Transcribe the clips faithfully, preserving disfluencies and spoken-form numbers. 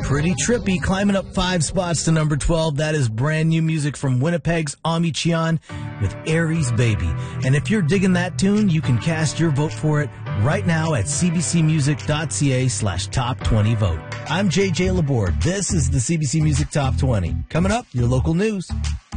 Pretty trippy, climbing up five spots to number twelve. That is brand new music from Winnipeg's Ami Cheon with Aries Baby. And if you're digging that tune, you can cast your vote for it right now at cbcmusic.ca slash top 20 vote. I'm J J Laborde. This is the C B C Music Top twenty. Coming up, your local news.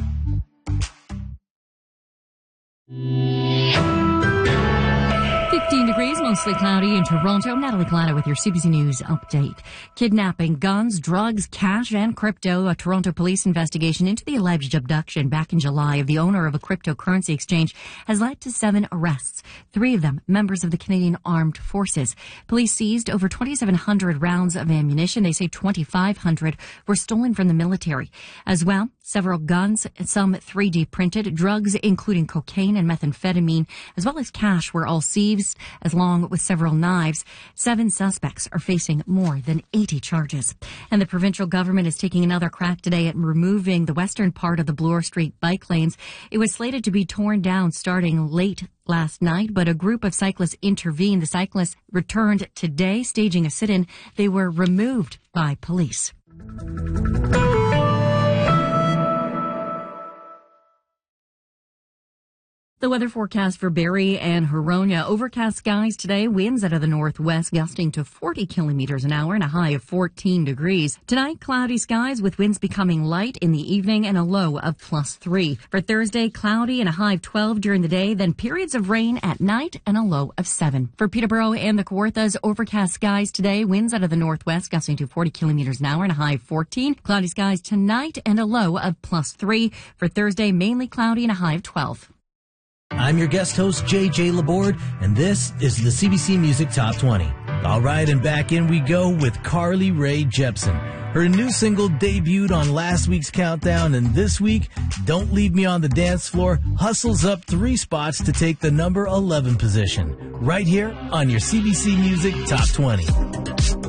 fifteen degrees, mostly cloudy in Toronto. Natalie Collada with your C B C News update. Kidnapping, guns, drugs, cash, and crypto. A Toronto police investigation into the alleged abduction back in July of the owner of a cryptocurrency exchange has led to seven arrests. Three of them members of the Canadian Armed Forces. Police seized over twenty-seven hundred rounds of ammunition. They say twenty-five hundred were stolen from the military. As well, several guns, some three D printed, drugs including cocaine and methamphetamine, as well as cash were all seized, along with several knives. Seven suspects are facing more than eighty charges. And the provincial government is taking another crack today at removing the western part of the Bloor Street bike lanes. It was slated to be torn down starting late last night, but a group of cyclists intervened. The cyclists returned today, staging a sit-in. They were removed by police. The weather forecast for Barrie and Huronia. Overcast skies today, winds out of the northwest gusting to forty kilometers an hour and a high of fourteen degrees. Tonight, cloudy skies with winds becoming light in the evening and a low of plus three. For Thursday, cloudy and a high of twelve during the day, then periods of rain at night and a low of seven. For Peterborough and the Kawarthas, overcast skies today, winds out of the northwest gusting to forty kilometers an hour and a high of fourteen. Cloudy skies tonight and a low of plus three. For Thursday, mainly cloudy and a high of twelve. I'm your guest host, J J Laborde, and this is the C B C Music Top twenty. All right, and back in we go with Carly Rae Jepsen. Her new single debuted on last week's countdown, and this week, Don't Leave Me on the Dance Floor hustles up three spots to take the number eleven position. Right here on your C B C Music Top twenty.